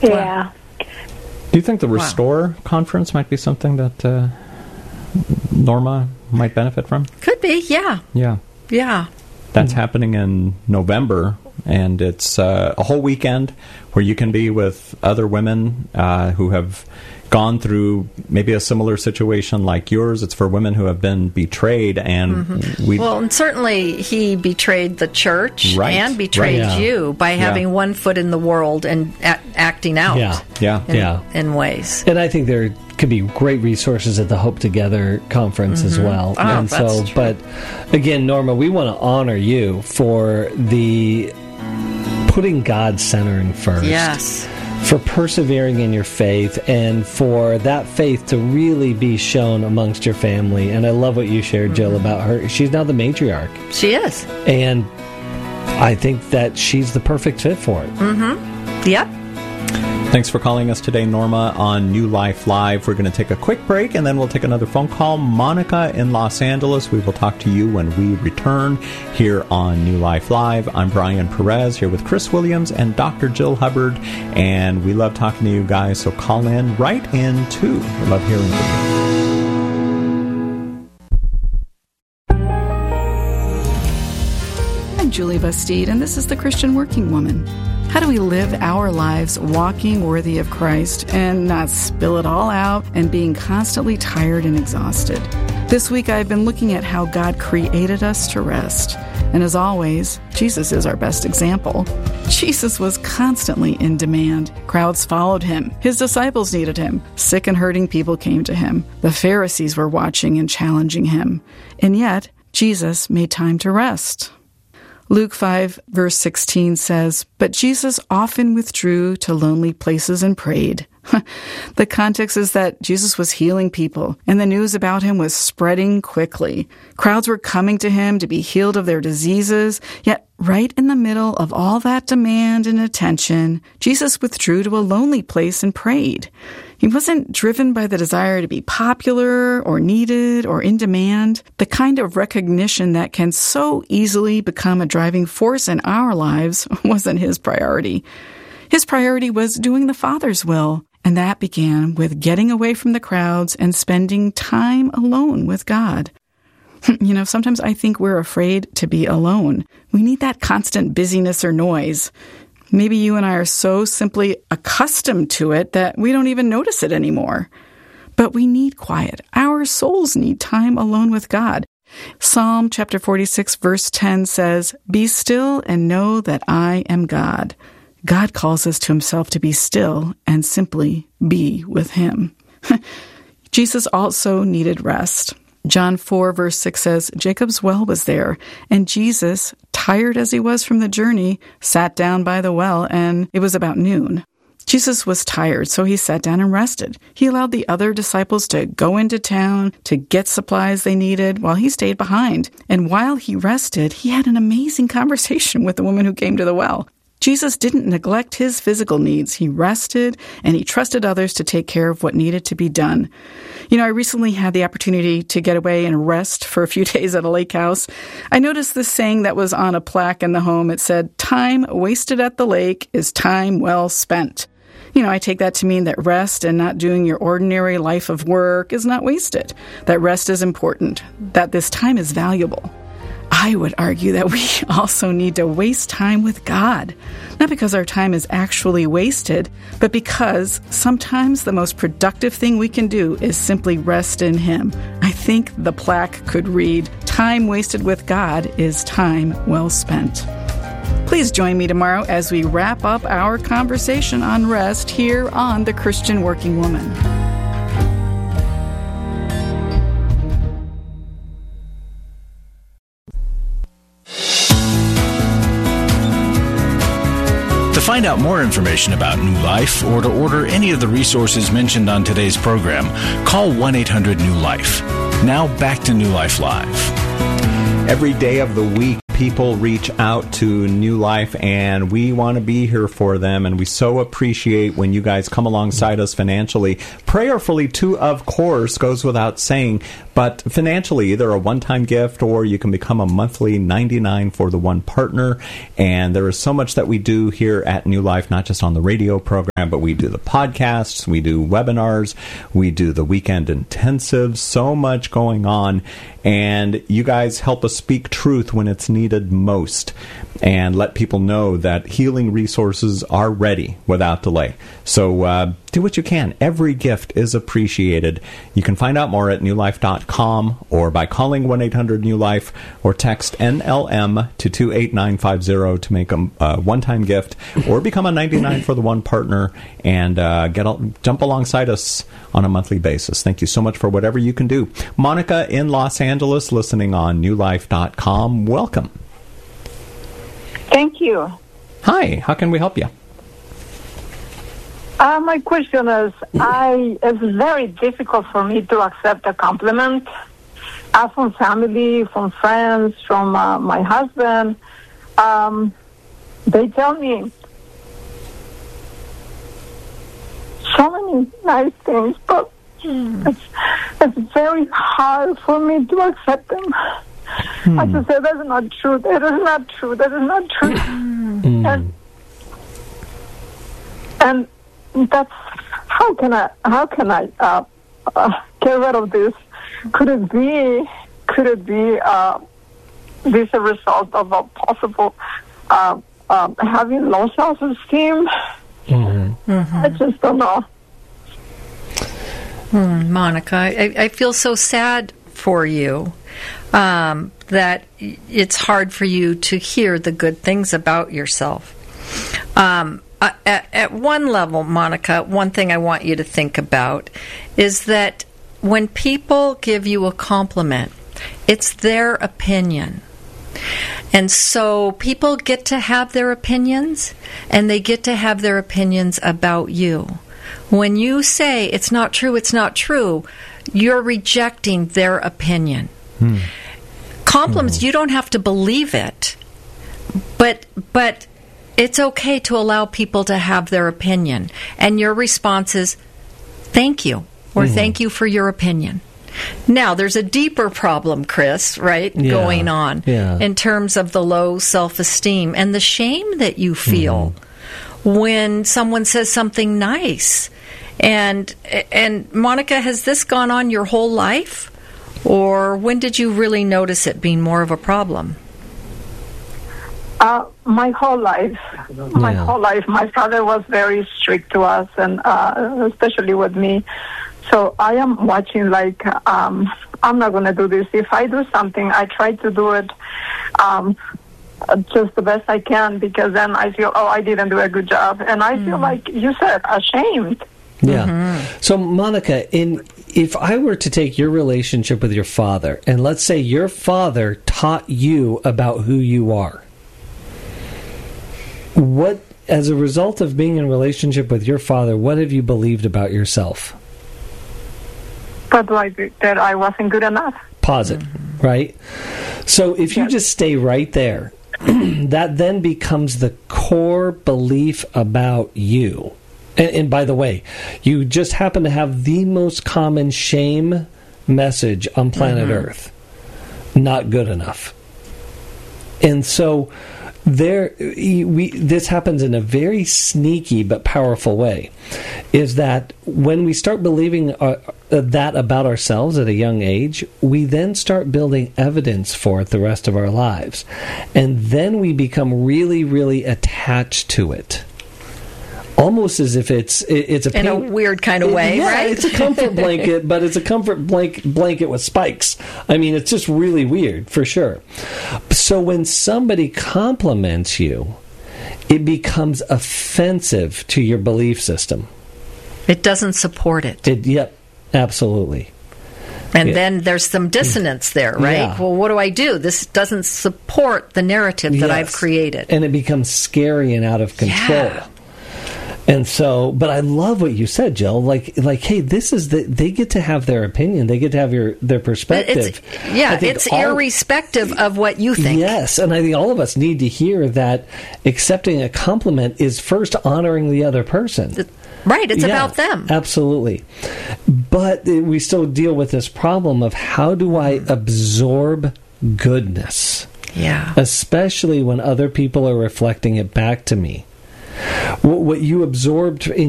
Yeah. Do you think the Restore conference might be something that Norma might benefit from? Could be, yeah. Yeah. Yeah. That's happening in November, and it's a whole weekend where you can be with other women who have gone through maybe a similar situation like yours. It's for women who have been betrayed, and and certainly he betrayed the church and betrayed you by having one foot in the world and acting out in ways. And I think there could be great resources at the Hope Together conference as well. Oh, and that's so, true. but again, Norma, we want to honor you for the putting God centering first. Yes. For persevering in your faith, and for that faith to really be shown amongst your family. And I love what you shared, Jill, about her. She's now the matriarch. She is. And I think that she's the perfect fit for it. Mm-hmm. Yep. Thanks for calling us today, Norma, on New Life Live. We're going to take a quick break, and then we'll take another phone call. Monica in Los Angeles, we will talk to you when we return here on New Life Live. I'm Brian Perez here with Chris Williams and Dr. Jill Hubbard, and we love talking to you guys, so call in right in, too. We love hearing from you. I'm Julie Bastide, and this is The Christian Working Woman. How do we live our lives walking worthy of Christ and not spill it all out and being constantly tired and exhausted? This week I've been looking at how God created us to rest. And as always, Jesus is our best example. Jesus was constantly in demand. Crowds followed him. His disciples needed him. Sick and hurting people came to him. The Pharisees were watching and challenging him. And yet, Jesus made time to rest. Luke 5, verse 16 says, "But Jesus often withdrew to lonely places and prayed." The context is that Jesus was healing people, and the news about him was spreading quickly. Crowds were coming to him to be healed of their diseases, yet right in the middle of all that demand and attention, Jesus withdrew to a lonely place and prayed. He wasn't driven by the desire to be popular or needed or in demand. The kind of recognition that can so easily become a driving force in our lives wasn't his priority. His priority was doing the Father's will, and that began with getting away from the crowds and spending time alone with God. You know, sometimes I think we're afraid to be alone. We need that constant busyness or noise. Maybe you and I are so simply accustomed to it that we don't even notice it anymore. But we need quiet. Our souls need time alone with God. Psalm chapter 46, verse 10 says, "Be still and know that I am God." God calls us to himself to be still and simply be with him. Jesus also needed rest. John 4, verse 6 says, "Jacob's well was there, and Jesus, tired as he was from the journey, sat down by the well, and it was about noon." Jesus was tired, so he sat down and rested. He allowed the other disciples to go into town to get supplies they needed while he stayed behind. And while he rested, he had an amazing conversation with the woman who came to the well. Jesus didn't neglect his physical needs. He rested, and he trusted others to take care of what needed to be done. You know, I recently had the opportunity to get away and rest for a few days at a lake house. I noticed this saying that was on a plaque in the home. It said, "Time wasted at the lake is time well spent." You know, I take that to mean that rest and not doing your ordinary life of work is not wasted, that rest is important, that this time is valuable. I would argue that we also need to waste time with God, not because our time is actually wasted, but because sometimes the most productive thing we can do is simply rest in him. I think the plaque could read, "Time wasted with God is time well spent." Please join me tomorrow as we wrap up our conversation on rest here on The Christian Working Woman. To find out more information about New Life or to order any of the resources mentioned on today's program, call 1-800-NEW-LIFE. Now back to New Life Live. Every day of the week, People reach out to New Life, and we want to be here for them, and we so appreciate when you guys come alongside us financially. Prayerfully, too, of course, goes without saying, but financially, either a one-time gift or you can become a monthly $99 for the one partner, and there is so much that we do here at New Life, not just on the radio program, but we do the podcasts, we do webinars, we do the weekend intensives, so much going on, and you guys help us speak truth when it's needed most and let people know that healing resources are ready without delay. So do what you can. Every gift is appreciated. You can find out more at newlife.com or by calling 1-800-NEW-LIFE or text NLM to 28950 to make a one-time gift or become a $99 for the one partner and jump alongside us on a monthly basis. Thank you so much for whatever you can do. Monica in Los Angeles, listening on newlife.com. Welcome. Thank you. Hi, how can we help you? My question is, it's very difficult for me to accept a compliment from family, from friends, from my husband. They tell me so many nice things, but it's very hard for me to accept them. I just say, that's not true. That is not true. That is not true. And that's how can I get rid of this? Could it be this a result of a possible having low self-esteem? I just don't know. Monica, I feel so sad for you. That it's hard for you to hear the good things about yourself. At one level, Monica, one thing I want you to think about is that when people give you a compliment, it's their opinion. And so people get to have their opinions, and they get to have their opinions about you. When you say, it's not true, you're rejecting their opinion. Compliments, you don't have to believe it, but it's okay to allow people to have their opinion. And your response is, thank you, or thank you for your opinion. Now, there's a deeper problem, Chris, right, going on in terms of the low self-esteem and the shame that you feel when someone says something nice. And Monica, has this gone on your whole life? Or when did you really notice it being more of a problem? My whole life. My father was very strict to us, and especially with me. So I am watching like, I'm not going to do this. If I do something, I try to do it just the best I can, because then I feel, I didn't do a good job. And I feel like you said, ashamed. Yeah. So, Monica, if I were to take your relationship with your father, and let's say your father taught you about who you are, what, as a result of being in a relationship with your father, what have you believed about yourself? That I wasn't good enough. Pause it, right? So if you just stay right there, that then becomes the core belief about you. And by the way, you just happen to have the most common shame message on planet Earth. Not good enough. And so this happens in a very sneaky but powerful way, is that when we start believing that about ourselves at a young age, we then start building evidence for it the rest of our lives. And then we become really, really attached to it. Almost as if it's a in a weird kind of way, right? It's a comfort blanket, but it's a comfort blanket with spikes. I mean, it's just really weird, for sure. So when somebody compliments you, it becomes offensive to your belief system. It doesn't support it. Yep, absolutely. And then there's some dissonance there, right? Yeah. Well, what do I do? This doesn't support the narrative that I've created. And it becomes scary and out of control. Yeah. And so, but I love what you said, Jill. Like, hey, this is they get to have their opinion. They get to have their perspective. It's irrespective of what you think. Yes, and I think all of us need to hear that accepting a compliment is first honoring the other person. Right, it's about them. Absolutely. But we still deal with this problem of how do I absorb goodness? Yeah. Especially when other people are reflecting it back to me. What you absorbed in